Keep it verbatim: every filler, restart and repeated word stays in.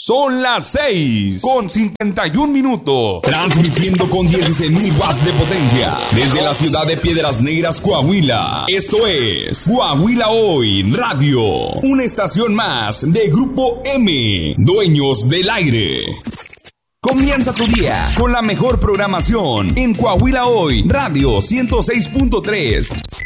Son las seis con cincuenta y un minutos. Transmitiendo con dieciséis mil watts de potencia desde la ciudad de Piedras Negras, Coahuila. Esto es Coahuila Hoy Radio, una estación más de Grupo M, dueños del aire. Comienza tu día con la mejor programación en Coahuila Hoy Radio ciento seis punto tres.